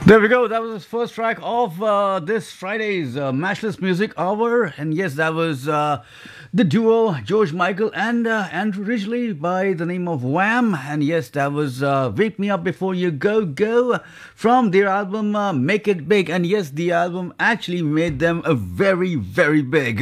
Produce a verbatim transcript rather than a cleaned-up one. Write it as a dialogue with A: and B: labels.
A: There we go. That was the first track of uh, this Friday's uh, Matchless Music Hour. And yes, that was uh, the duo George Michael and uh, Andrew Ridgely by the name of Wham. And yes, that was uh, Wake Me Up Before You Go Go from their album uh, Make It Big. And yes, the album actually made them a very, very big.